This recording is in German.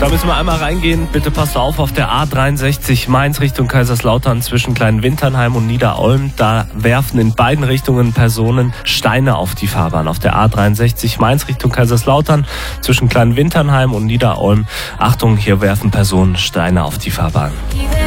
Da müssen wir einmal reingehen. Bitte passt auf der A63 Mainz Richtung Kaiserslautern zwischen Kleinwinternheim und Niederolm. Da werfen in beiden Richtungen Personen Steine auf die Fahrbahn. Auf der A63 Mainz Richtung Kaiserslautern zwischen Kleinwinternheim und Niederolm. Achtung, hier werfen Personen Steine auf die Fahrbahn.